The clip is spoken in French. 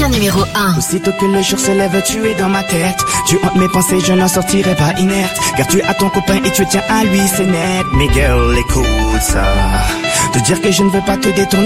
musicien numéro 1. Aussitôt que le jour se lève, tu es dans ma tête. Tu hantes mes pensées, je n'en sortirai pas inerte. Car tu as ton copain et tu tiens à lui, c'est net. Mais girl, écoute ça. Te dire que je ne veux pas te détourner